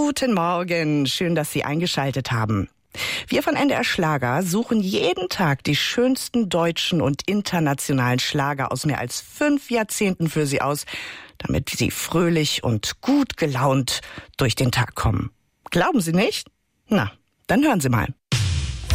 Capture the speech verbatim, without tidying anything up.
Guten Morgen, schön, dass Sie eingeschaltet haben. Wir von N D R Schlager suchen jeden Tag die schönsten deutschen und internationalen Schlager aus mehr als fünf Jahrzehnten für Sie aus, damit Sie fröhlich und gut gelaunt durch den Tag kommen. Glauben Sie nicht? Na, dann hören Sie mal.